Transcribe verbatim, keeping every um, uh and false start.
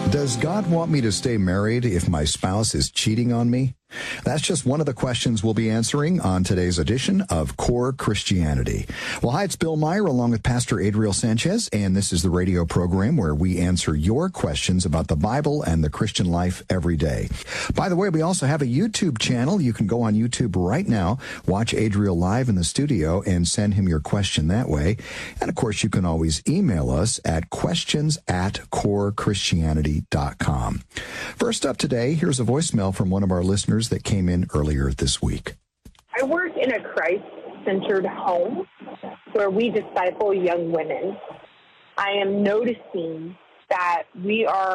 Does God want me to stay married if my spouse is cheating on me? That's just one of the questions we'll be answering on today's edition of Core Christianity. Well, hi, it's Bill Meyer along with Pastor Adriel Sanchez, and this is the radio program where we answer your questions about the Bible and the Christian life every day. By the way, we also have a YouTube channel. You can go on YouTube right now, watch Adriel live in the studio, and send him your question that way. And, of course, you can always email us at questions at core christianity dot com. First up today, here's a voicemail from one of our listeners that came in earlier this week. I work in a Christ-centered home where we disciple young women. I am noticing that we are